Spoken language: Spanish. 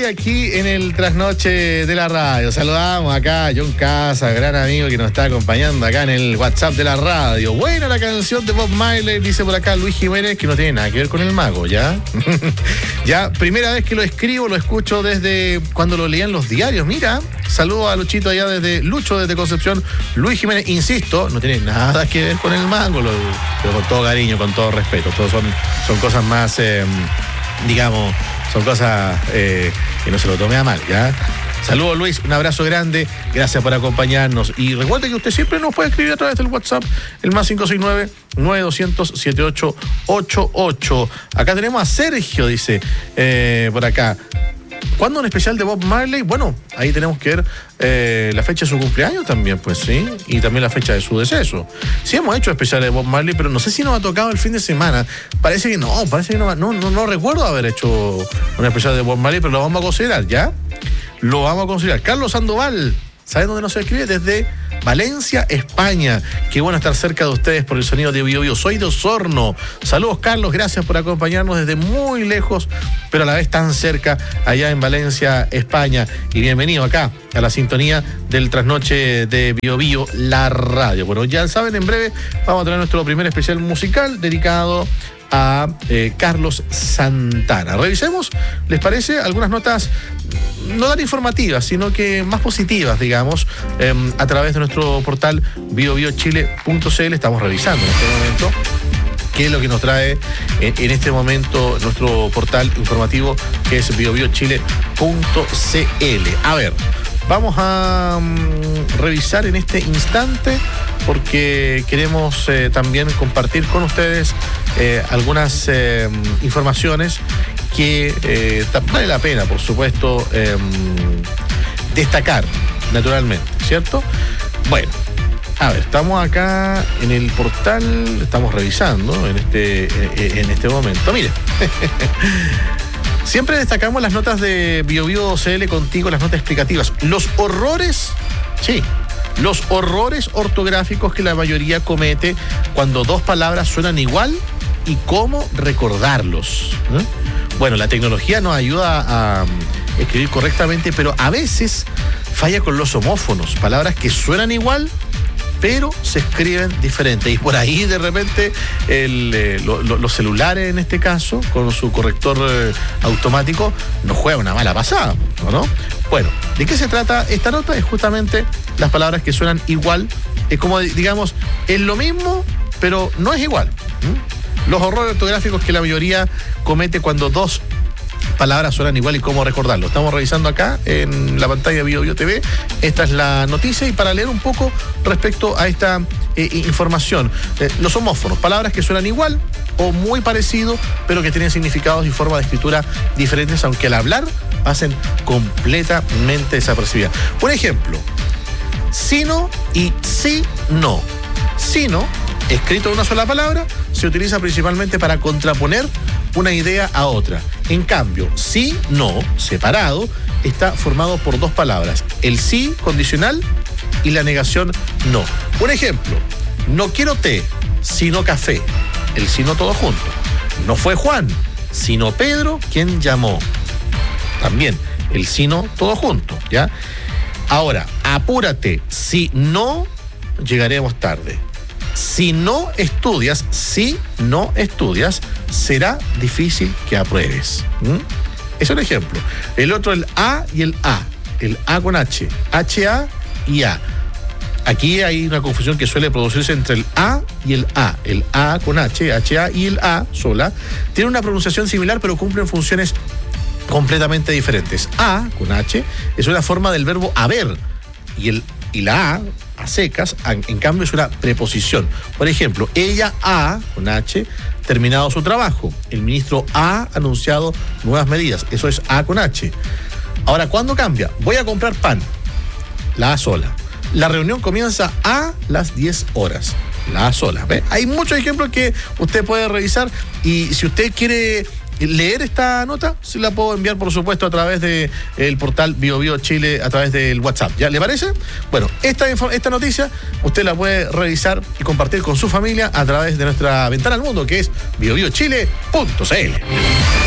día aquí en el Trasnoche de la Radio. Saludamos acá a John Casa, gran amigo que nos está acompañando acá en el WhatsApp de la radio. Buena la canción de Bob Marley, dice por acá Luis Jiménez, que no tiene nada que ver con el mago, ¿ya? Ya, primera vez que lo escribo, lo escucho desde cuando lo leían los diarios. Mira, saludo a Luchito allá Lucho desde Concepción. Luis Jiménez, insisto, no tiene nada que ver con el mago, pero con todo cariño, con todo respeto. Todos son cosas más, digamos, son cosas que no se lo tome a mal, ¿ya? Saludos, Luis, un abrazo grande, gracias por acompañarnos. Y recuerde que usted siempre nos puede escribir a través del WhatsApp, el más 569-9200-7888. Acá tenemos a Sergio, dice, por acá. ¿Cuándo un especial de Bob Marley? Bueno, ahí tenemos que ver la fecha de su cumpleaños también, pues sí, y también la fecha de su deceso. Sí hemos hecho especiales de Bob Marley, pero no sé si nos ha tocado el fin de semana. Parece que no recuerdo haber hecho un especial de Bob Marley, pero lo vamos a considerar, ¿ya? Lo vamos a considerar. Carlos Sandoval, ¿saben dónde nos escribe? Desde Valencia, España. Qué bueno estar cerca de ustedes por el sonido de Bio Bio. Soy de Osorno. Saludos, Carlos, gracias por acompañarnos desde muy lejos, pero a la vez tan cerca, allá en Valencia, España. Y bienvenido acá a la sintonía del Trasnoche de Bio Bio, la radio. Bueno, ya saben, en breve vamos a tener nuestro primer especial musical dedicado a Carlos Santana. Revisemos, ¿les parece? Algunas notas no tan informativas, sino que más positivas, digamos, a través de nuestro portal biobiochile.cl. Estamos revisando en este momento qué es lo que nos trae en este momento nuestro portal informativo, que es biobiochile.cl. A ver, vamos a revisar en este instante, porque queremos también compartir con ustedes algunas informaciones que vale la pena, por supuesto, destacar, naturalmente, ¿cierto? Bueno, a ver, estamos acá en el portal, estamos revisando en este momento. Mire, siempre destacamos las notas de BioBio.cl contigo, las notas explicativas. Los horrores ortográficos que la mayoría comete cuando dos palabras suenan igual y cómo recordarlos. Bueno, la tecnología nos ayuda a escribir correctamente, pero a veces falla con los homófonos, palabras que suenan igual pero se escriben diferente. Y por ahí de repente los celulares, en este caso, con su corrector automático, nos juega una mala pasada, ¿no? Bueno, ¿de qué se trata esta nota? Es justamente las palabras que suenan igual. Es como, digamos, es lo mismo, pero no es igual. Los horrores ortográficos que la mayoría comete cuando dos palabras suenan igual y cómo recordarlo. Estamos revisando acá en la pantalla de BioBio TV. Esta es la noticia, y para leer un poco respecto a esta información. Los homófonos, palabras que suenan igual o muy parecido, pero que tienen significados y formas de escritura diferentes, aunque al hablar pasen completamente desapercibidas. Por ejemplo, sino y si no. Sino, escrito en una sola palabra, se utiliza principalmente para contraponer una idea a otra. En cambio, sí, no, separado, está formado por dos palabras: el sí condicional y la negación no. Un ejemplo: no quiero té, sino café. El sino todo junto. No fue Juan, sino Pedro quien llamó. También el sino todo junto, ¿ya? Ahora, apúrate, si no, llegaremos tarde. Si no estudias, será difícil que apruebes. Es un ejemplo. El otro, el A y el A. El A con H. H-A y A. Aquí hay una confusión que suele producirse entre el A y el A. El A con H, H-A, y el A sola tiene una pronunciación similar, pero cumplen funciones completamente diferentes. A con H es una forma del verbo haber, y la a secas, en cambio, es una preposición. Por ejemplo, ella ha, con H, terminado su trabajo. El ministro ha anunciado nuevas medidas. Eso es A con H. Ahora, ¿cuándo cambia? Voy a comprar pan. La A sola. La reunión comienza a las 10 horas. La A sola. ¿Ve? Hay muchos ejemplos que usted puede revisar, y si usted quiere leer esta nota, se la puedo enviar, por supuesto, a través del portal BioBio Chile, a través del WhatsApp. ¿Ya le parece? Bueno, esta noticia usted la puede revisar y compartir con su familia a través de nuestra ventana al mundo, que es biobiochile.cl.